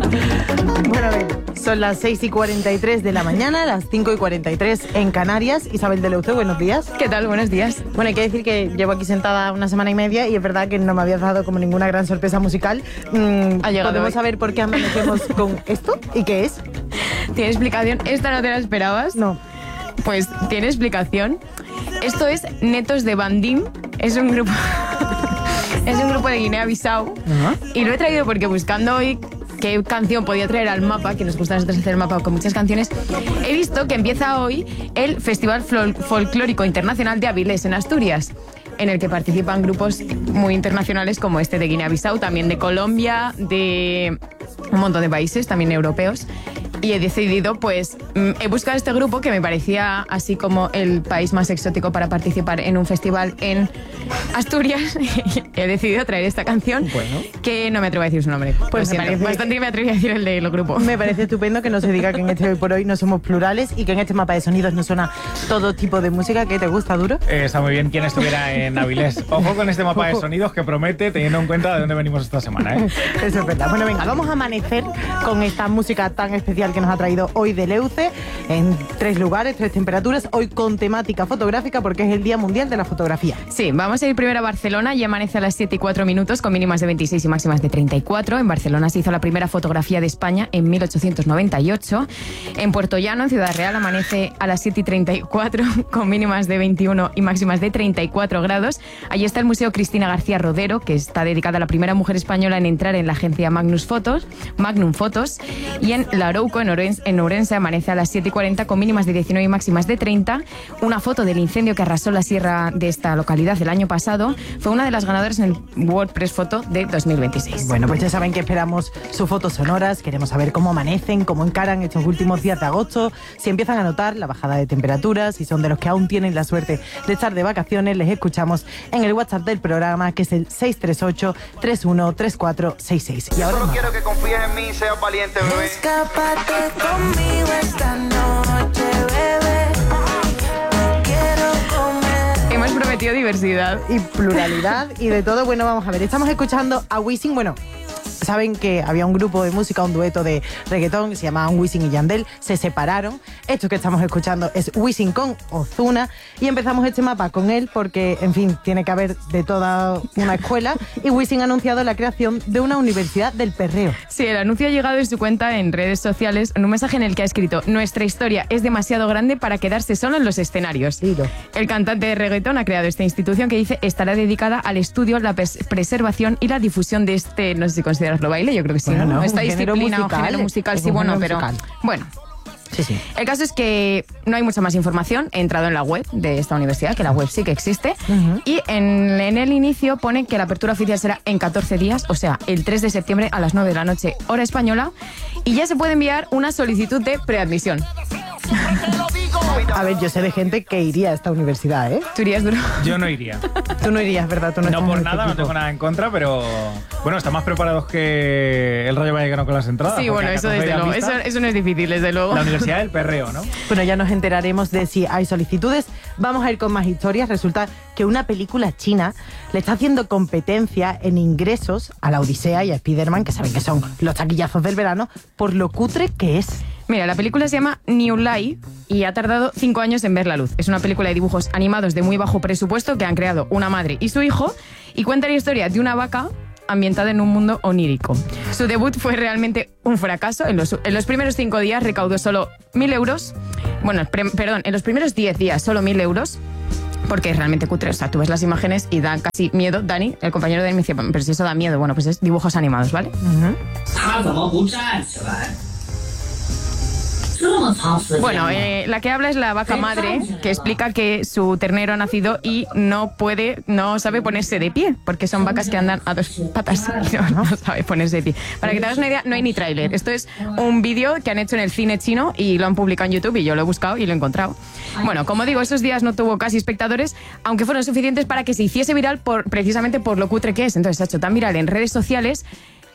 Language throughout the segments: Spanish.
Bueno, a ver, son las 6:43 de la mañana, las 5:43 en Canarias. Isabel de Leuce, buenos días. ¿Qué tal? Buenos días. Bueno, hay que decir que llevo aquí sentada una semana y media y es verdad que no me habías dado como ninguna gran sorpresa musical. ¿Podemos saber por qué amanecemos con esto? ¿Y qué es? ¿Tiene explicación? ¿Esta no te la esperabas? No. Pues tiene explicación. Esto es Netos de Bandim. Es un grupo... es un grupo de Guinea-Bissau. Y lo he traído porque buscando hoy qué canción podía traer al mapa, que nos gusta a nosotros hacer el mapa con muchas canciones, he visto que empieza hoy el Festival Folclórico Internacional de Avilés en Asturias, en el que participan grupos muy internacionales como este de Guinea-Bissau, también de Colombia, de un montón de países, también europeos. Y he decidido, pues, he buscado este grupo que me parecía así como el país más exótico para participar en un festival en Asturias. Y he decidido traer esta canción, que no me atrevo a decir su nombre. Pues me parece bastante que me atreví a decir el del grupo. Me parece estupendo que no se diga que en este Hoy por Hoy no somos plurales y que en este mapa de sonidos no suena todo tipo de música. ¿Qué te gusta, Duro? Está muy bien quien estuviera en Avilés. Ojo con este mapa de sonidos que promete, teniendo en cuenta de dónde venimos esta semana, ¿eh? Eso es verdad. Bueno, venga, vamos a amanecer con esta música tan especial que nos ha traído hoy de Leuce, en 3 lugares, 3 temperaturas, hoy con temática fotográfica porque es el Día Mundial de la Fotografía. Sí, vamos a ir primero a Barcelona y amanece a las 7:04 con mínimas de 26 y máximas de 34. En Barcelona se hizo la primera fotografía de España en 1898. En Puerto Llano, en Ciudad Real, amanece a las 7:34 con mínimas de 21 y máximas de 34 grados. Allí está el Museo Cristina García Rodero, que está dedicada a la primera mujer española en entrar en la agencia Magnum Fotos. Y en La Arouco, en Ourense, amanece a las 7:40 con mínimas de 19 y máximas de 30. Una foto del incendio que arrasó la sierra de esta localidad el año pasado fue una de las ganadoras en el World Press Photo de 2026. Bueno, pues ya saben que esperamos sus fotos sonoras, queremos saber cómo amanecen, cómo encaran estos últimos días de agosto, si empiezan a notar la bajada de temperaturas, si son de los que aún tienen la suerte de estar de vacaciones. Les escuchamos en el WhatsApp del programa, que es el 638-313466. Y ahora solo quiero que confíes en mí y seas valiente, bebé. Escápate conmigo esta noche, bebé. No quiero comer. Hemos prometido diversidad y pluralidad y de todo. Bueno, vamos a ver, estamos escuchando a Wisin. Bueno, saben que había un grupo de música, un dueto de reggaetón que se llamaban Wisin y Yandel, se separaron. Esto que estamos escuchando es Wisin con Ozuna y empezamos este mapa con él porque, en fin, tiene que haber de toda una escuela y Wisin ha anunciado la creación de una universidad del perreo. Sí, el anuncio ha llegado de su cuenta en redes sociales en un mensaje en el que ha escrito: nuestra historia es demasiado grande para quedarse solo en los escenarios. El cantante de reggaetón ha creado esta institución que dice estará dedicada al estudio, la preservación y la difusión de este, no sé si considerarlo baile, yo creo que sí, bueno, ¿no? Esta disciplina o género musical, sí, bueno, pero bueno. Sí. El caso es que no hay mucha más información. He entrado en la web de esta universidad, que la web sí que existe, y en el inicio pone que la apertura oficial será en 14 días, o sea, el 3 de septiembre a las 9 de la noche, hora española, y ya se puede enviar una solicitud de preadmisión. A ver, yo sé de gente que iría a esta universidad, ¿eh? ¿Tú irías, Duro? Yo no iría. Tú no irías, ¿verdad? Tú no por nada, no tengo nada en contra, pero bueno, están más preparados que el Rayo Vallecano con las entradas. Sí, bueno, eso desde luego. Eso no es difícil, desde luego. La Universidad del Perreo, ¿no? Bueno, ya nos enteraremos de si hay solicitudes. Vamos a ir con más historias. Resulta que una película china le está haciendo competencia en ingresos a La Odisea y a Spider-Man, que saben que son los taquillazos del verano, por lo cutre que es. Mira, la película se llama New Life y ha tardado 5 años en ver la luz. Es una película de dibujos animados de muy bajo presupuesto que han creado una madre y su hijo y cuenta la historia de una vaca ambientada en un mundo onírico. Su debut fue realmente un fracaso. En los primeros 5 días recaudó solo 1.000 euros. Bueno, perdón, en los primeros 10 días solo 1.000 euros. Porque es realmente cutre. O sea, tú ves las imágenes y dan casi miedo. Dani, el compañero de él, me dice, pero si eso da miedo. Bueno, pues es dibujos animados, ¿vale? Bueno, la que habla es la vaca madre, que explica que su ternero ha nacido y no sabe ponerse de pie, porque son vacas que andan a 2 patas y no sabe ponerse de pie. Para que te hagas una idea, no hay ni tráiler. Esto es un vídeo que han hecho en el cine chino y lo han publicado en YouTube y yo lo he buscado y lo he encontrado. Bueno, como digo, esos días no tuvo casi espectadores, aunque fueron suficientes para que se hiciese viral precisamente por lo cutre que es. Entonces se ha hecho tan viral en redes sociales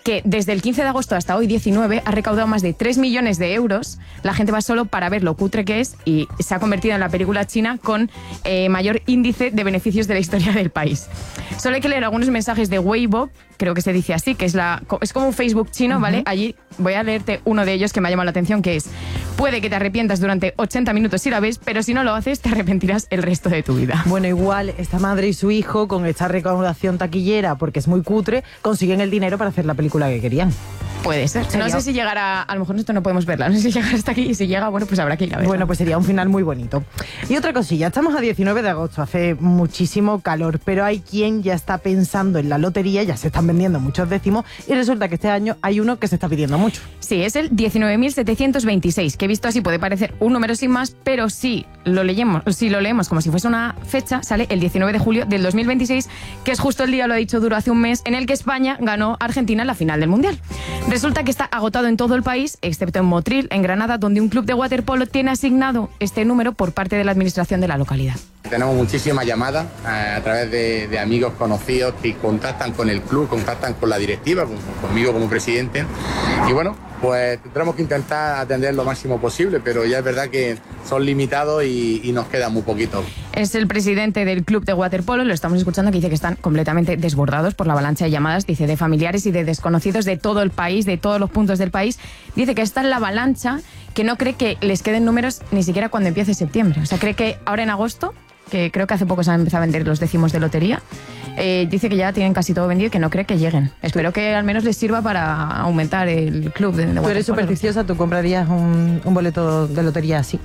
que desde el 15 de agosto hasta hoy 19 ha recaudado más de 3 millones de euros. La gente va solo para ver lo cutre que es y se ha convertido en la película china con mayor índice de beneficios de la historia del país. Solo hay que leer algunos mensajes de Weibo, creo que se dice así, que es como un Facebook chino, ¿vale? Allí voy a leerte uno de ellos que me ha llamado la atención, que es: puede que te arrepientas durante 80 minutos si la ves, pero si no lo haces te arrepentirás el resto de tu vida. Bueno, igual esta madre y su hijo, con esta recaudación taquillera, porque es muy cutre, consiguen el dinero para hacer la película que querían. Puede ser. No sé si llegará, a lo mejor nosotros no podemos verla, no sé si llegará hasta aquí, y si llega, bueno, pues habrá que ir a verla. Bueno, pues sería un final muy bonito. Y otra cosilla, estamos a 19 de agosto, hace muchísimo calor, pero hay quien ya está pensando en la lotería, ya se están vendiendo muchos décimos, y resulta que este año hay uno que se está pidiendo mucho. Sí, es el 19.726, que visto así puede parecer un número sin más, pero si lo leemos como si fuese una fecha, sale el 19 de julio del 2026, que es justo el día, lo ha dicho Duro hace un mes, en el que España ganó a Argentina en la final del Mundial. Resulta que está agotado en todo el país, excepto en Motril, en Granada, donde un club de waterpolo tiene asignado este número por parte de la administración de la localidad. Tenemos muchísimas llamadas a través de amigos conocidos que contactan con el club, contactan con la directiva, conmigo como presidente. Y bueno, pues tendremos que intentar atender lo máximo posible, pero ya es verdad que son limitados y nos queda muy poquito. Es el presidente del club de waterpolo, lo estamos escuchando, que dice que están completamente desbordados por la avalancha de llamadas, dice, de familiares y de desconocidos de todo el país, de todos los puntos del país. Dice que está en la avalancha, que no cree que les queden números ni siquiera cuando empiece septiembre. O sea, cree que ahora en agosto, que creo que hace poco se han empezado a vender los décimos de lotería, dice que ya tienen casi todo vendido y que no cree que lleguen. Espero que al menos les sirva para aumentar el club de waterpolo. Tú eres supersticiosa, ¿tú comprarías un boleto de lotería así?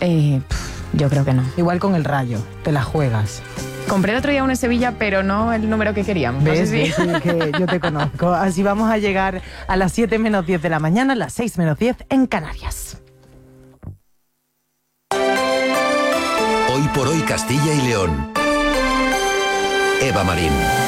Yo creo que no. Igual con el Rayo, te la juegas. Compré el otro día uno en Sevilla, pero no el número que queríamos. ¿Ves? No sé si... Sí, que yo te conozco. Así vamos a llegar a las 7 menos 10 de la mañana, a las 6 menos 10 en Canarias. Hoy por hoy Castilla y León. Eva Marín.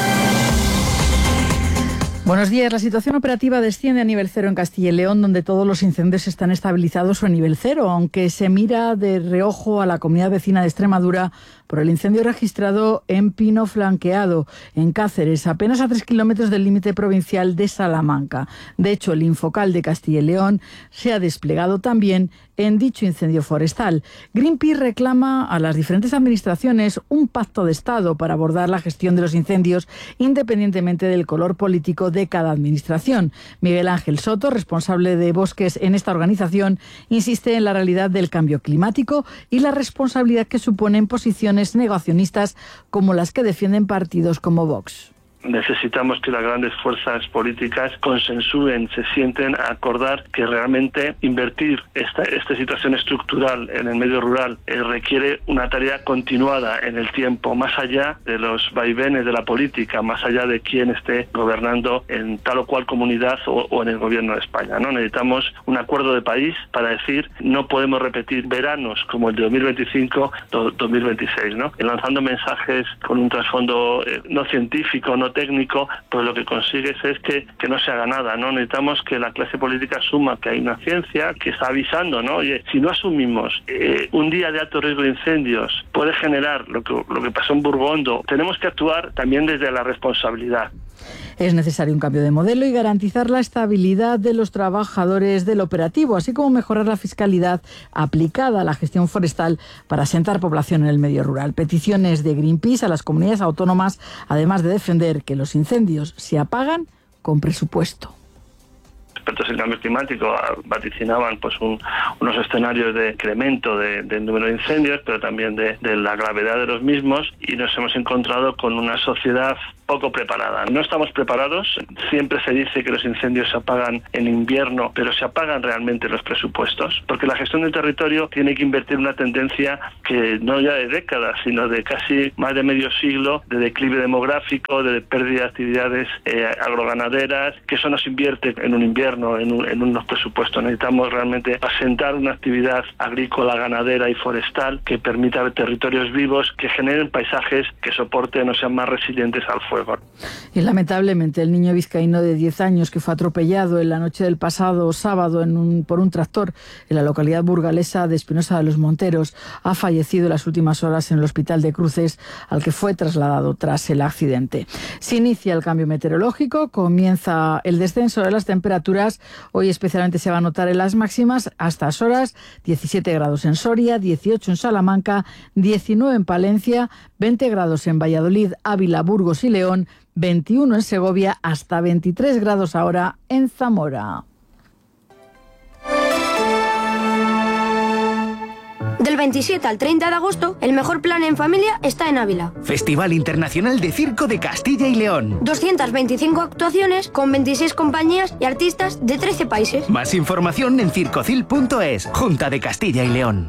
Buenos días. La situación operativa desciende a nivel cero en Castilla y León, donde todos los incendios están estabilizados o a nivel cero, aunque se mira de reojo a la comunidad vecina de Extremadura por el incendio registrado en Pino Flanqueado, en Cáceres, apenas a 3 kilómetros del límite provincial de Salamanca. De hecho, el Infocal de Castilla y León se ha desplegado también en dicho incendio forestal. Greenpeace reclama a las diferentes administraciones un pacto de Estado para abordar la gestión de los incendios, independientemente del color político de cada administración. Miguel Ángel Soto, responsable de bosques en esta organización, insiste en la realidad del cambio climático y la responsabilidad que suponen posiciones negacionistas como las que defienden partidos como Vox. Necesitamos que las grandes fuerzas políticas consensúen, se sienten a acordar que realmente invertir esta situación estructural en el medio rural requiere una tarea continuada en el tiempo, más allá de los vaivenes de la política, más allá de quién esté gobernando en tal o cual comunidad o en el gobierno de España, ¿no? Necesitamos un acuerdo de país para decir no podemos repetir veranos como el de 2025-2026, ¿no? Lanzando mensajes con un trasfondo no científico, no técnico, pues lo que consigues es que no se haga nada, ¿no? Necesitamos que la clase política asuma que hay una ciencia que está avisando, ¿no? Oye, si no asumimos un día de alto riesgo de incendios puede generar lo que pasó en Burgondo, tenemos que actuar también desde la responsabilidad. Es necesario un cambio de modelo y garantizar la estabilidad de los trabajadores del operativo, así como mejorar la fiscalidad aplicada a la gestión forestal para asentar población en el medio rural. Peticiones de Greenpeace a las comunidades autónomas, además de defender que los incendios se apagan con presupuesto. Expertos en cambio climático vaticinaban pues unos escenarios de incremento del número de incendios, pero también de la gravedad de los mismos, y nos hemos encontrado con una sociedad poco preparada. No estamos preparados. Siempre se dice que los incendios se apagan en invierno, pero se apagan realmente los presupuestos, porque la gestión del territorio tiene que invertir una tendencia que no ya de décadas, sino de casi más de medio siglo, de declive demográfico, de pérdida de actividades agroganaderas, que eso no se invierte en un invierno, en unos presupuestos. Necesitamos realmente asentar una actividad agrícola, ganadera y forestal que permita territorios vivos, que generen paisajes que soporten o sean más resilientes al fuego. fuego. Y lamentablemente el niño vizcaíno de 10 años que fue atropellado en la noche del pasado sábado por un tractor en la localidad burgalesa de Espinosa de los Monteros ha fallecido en las últimas horas en el hospital de Cruces, al que fue trasladado tras el accidente. Se inicia el cambio meteorológico, comienza el descenso de las temperaturas. Hoy especialmente se va a notar en las máximas. A estas horas 17 grados en Soria, 18 en Salamanca, 19 en Palencia, 20 grados en Valladolid, Ávila, Burgos y León, 21 en Segovia, hasta 23 grados ahora en Zamora. Del 27 al 30 de agosto, el mejor plan en familia está en Ávila. Festival Internacional de Circo de Castilla y León. 225 actuaciones con 26 compañías y artistas de 13 países. Más información en circocil.es, Junta de Castilla y León.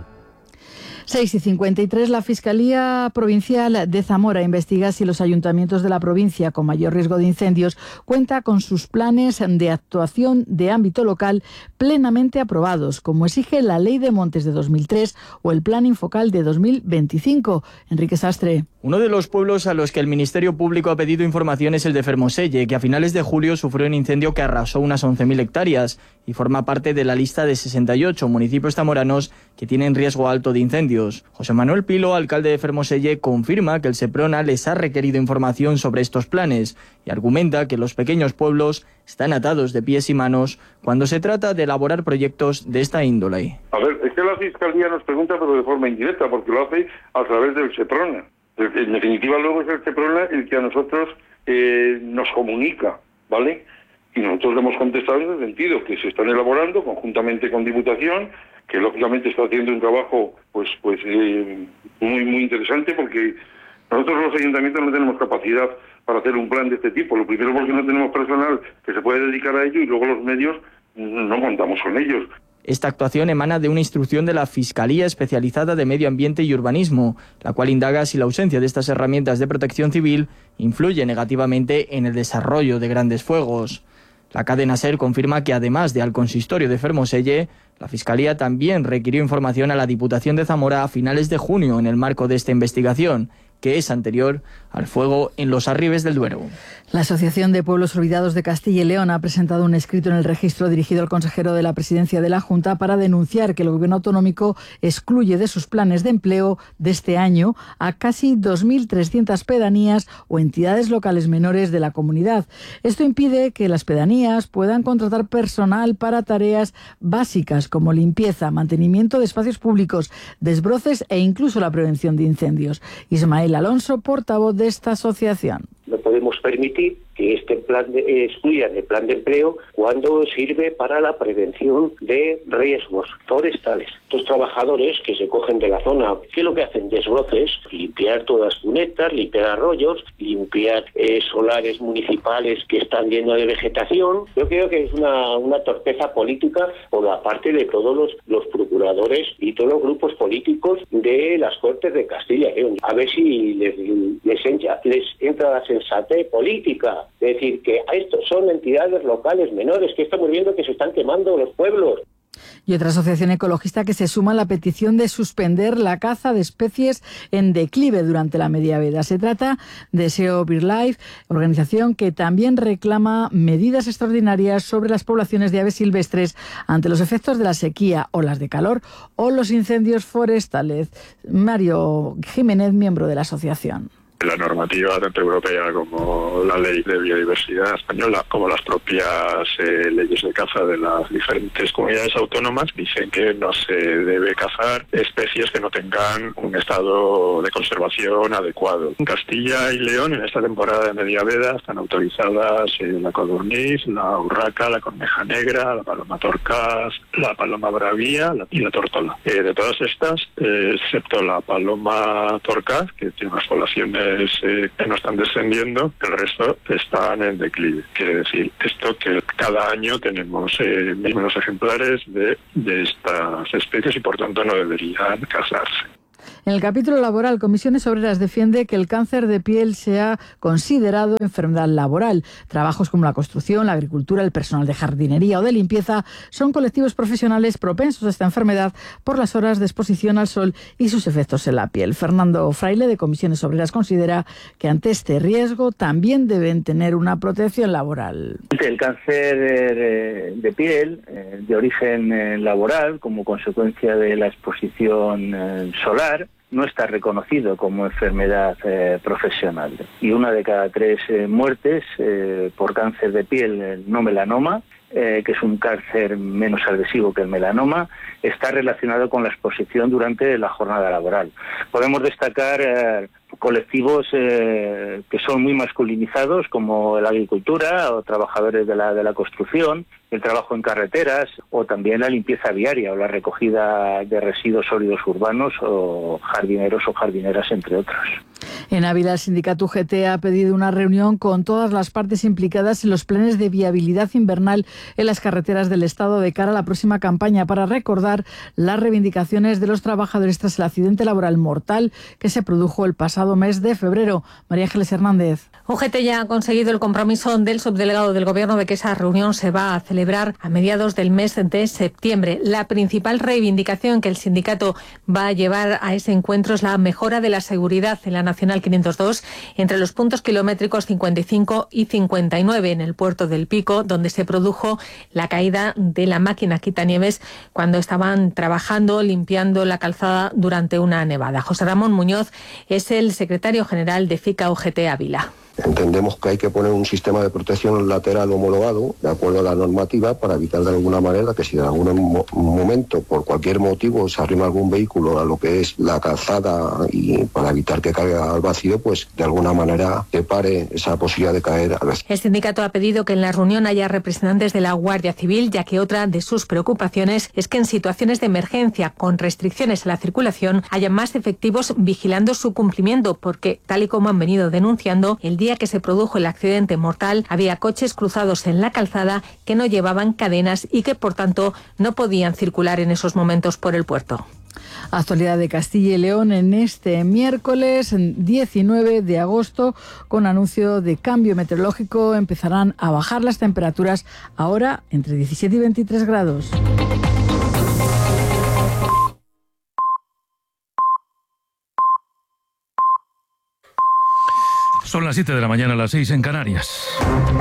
6:53, la Fiscalía Provincial de Zamora investiga si los ayuntamientos de la provincia con mayor riesgo de incendios cuenta con sus planes de actuación de ámbito local plenamente aprobados, como exige la Ley de Montes de 2003 o el Plan Infocal de 2025. Enrique Sastre. Uno de los pueblos a los que el Ministerio Público ha pedido información es el de Fermoselle, que a finales de julio sufrió un incendio que arrasó unas 11.000 hectáreas y forma parte de la lista de 68 municipios zamoranos que tienen riesgo alto de incendios. José Manuel Pilo, alcalde de Fermoselle, confirma que el Seprona les ha requerido información sobre estos planes y argumenta que los pequeños pueblos están atados de pies y manos cuando se trata de elaborar proyectos de esta índole. A ver, es que la Fiscalía nos pregunta pero de forma indirecta, porque lo hace a través del Seprona. En definitiva, luego es el Seprona el que a nosotros nos comunica, ¿vale? Y nosotros le hemos contestado en el sentido que se están elaborando conjuntamente con Diputación, que lógicamente está haciendo un trabajo pues muy interesante, porque nosotros los ayuntamientos no tenemos capacidad para hacer un plan de este tipo. Lo primero porque no tenemos personal que se puede dedicar a ello, y luego los medios no contamos con ellos. Esta actuación emana de una instrucción de la Fiscalía Especializada de Medio Ambiente y Urbanismo, la cual indaga si la ausencia de estas herramientas de protección civil influye negativamente en el desarrollo de grandes fuegos. La cadena SER confirma que, además de al consistorio de Fermoselle, la Fiscalía también requirió información a la Diputación de Zamora a finales de junio en el marco de esta investigación, que es anterior al fuego en los Arribes del Duero. La Asociación de Pueblos Olvidados de Castilla y León ha presentado un escrito en el registro dirigido al consejero de la Presidencia de la Junta para denunciar que el Gobierno autonómico excluye de sus planes de empleo de este año a casi 2.300 pedanías o entidades locales menores de la comunidad. Esto impide que las pedanías puedan contratar personal para tareas básicas como limpieza, mantenimiento de espacios públicos, desbroces e incluso la prevención de incendios. Ismael Alonso, portavoz de esta asociación. No podemos permitir que este plan excluya del plan de empleo cuando sirve para la prevención de riesgos forestales. Estos trabajadores que se cogen de la zona, ¿qué es lo que hacen? Desbroces, limpiar todas las cunetas, limpiar arroyos, limpiar solares municipales que están llenos de vegetación. Yo creo que es una torpeza política por la parte de todos los procuradores y todos los grupos políticos de las Cortes de Castilla y León. A ver si les entra la sensatez política. Es decir, que estos son entidades locales menores, que estamos viendo que se están quemando los pueblos. Y otra asociación ecologista que se suma a la petición de suspender la caza de especies en declive durante la media veda. Se trata de SEO BirdLife, organización que también reclama medidas extraordinarias sobre las poblaciones de aves silvestres ante los efectos de la sequía, olas de calor o los incendios forestales. Mario Jiménez, miembro de la asociación. La normativa tanto europea como la ley de biodiversidad española, como las propias leyes de caza de las diferentes comunidades autónomas, dicen que no se debe cazar especies que no tengan un estado de conservación adecuado. En Castilla y León, en esta temporada de media veda, están autorizadas la codorniz, la urraca, la corneja negra, la paloma torcaz, la paloma bravía y la tórtola. De todas estas, excepto la paloma torcaz, que tiene unas poblaciones que no están descendiendo, el resto están en declive. Quiere decir esto que cada año tenemos menos ejemplares de estas especies y por tanto no deberían cazarse. En el capítulo laboral, Comisiones Obreras defiende que el cáncer de piel sea considerado enfermedad laboral. Trabajos como la construcción, la agricultura, el personal de jardinería o de limpieza son colectivos profesionales propensos a esta enfermedad por las horas de exposición al sol y sus efectos en la piel. Fernando Fraile, de Comisiones Obreras, considera que ante este riesgo también deben tener una protección laboral. El cáncer de piel de origen laboral, como consecuencia de la exposición solar, no está reconocido como enfermedad profesional. Y 1 de cada 3 muertes por cáncer de piel no melanoma, que es un cáncer menos agresivo que el melanoma, está relacionado con la exposición durante la jornada laboral. Podemos destacar colectivos que son muy masculinizados, como la agricultura o trabajadores de la construcción, el trabajo en carreteras o también la limpieza viaria o la recogida de residuos sólidos urbanos o jardineros o jardineras, entre otros. En Ávila, el sindicato UGT ha pedido una reunión con todas las partes implicadas en los planes de viabilidad invernal en las carreteras del Estado de cara a la próxima campaña para recordar las reivindicaciones de los trabajadores tras el accidente laboral mortal que se produjo el pasado mes de febrero. María Ángeles Hernández. UGT ya ha conseguido el compromiso del subdelegado del Gobierno de que esa reunión se va a celebrar a mediados del mes de septiembre. La principal reivindicación que el sindicato va a llevar a ese encuentro es la mejora de la seguridad en la Nacional 502 entre los puntos kilométricos 55 y 59 en el puerto del Pico, donde se produjo la caída de la máquina quitanieves cuando estaban trabajando limpiando la calzada durante una nevada. José Ramón Muñoz es el secretario general de FICA UGT Ávila. Entendemos que hay que poner un sistema de protección lateral homologado, de acuerdo a la normativa, para evitar de alguna manera que si en algún momento, por cualquier motivo, se arrima algún vehículo a lo que es la calzada y para evitar que caiga al vacío, pues de alguna manera que pare esa posibilidad de caer al vacío. El sindicato ha pedido que en la reunión haya representantes de la Guardia Civil, ya que otra de sus preocupaciones es que en situaciones de emergencia con restricciones a la circulación haya más efectivos vigilando su cumplimiento, porque, tal y como han venido denunciando, el día que se produjo el accidente mortal había coches cruzados en la calzada que no llevaban cadenas y que por tanto no podían circular en esos momentos por el puerto. Actualidad de Castilla y León en este miércoles 19 de agosto, con anuncio de cambio meteorológico, empezarán a bajar las temperaturas ahora entre 17 y 23 grados. Son las 7 de la mañana, las 6 en Canarias.